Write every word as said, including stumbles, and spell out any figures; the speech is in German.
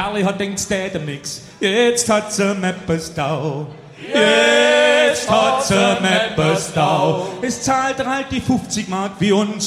Merli hat denkt, es täte nix. Jetzt hat sie Mepperstau. Jetzt hat sie Mepperstau. Es zahlt er halt die fünfzig Mark wie uns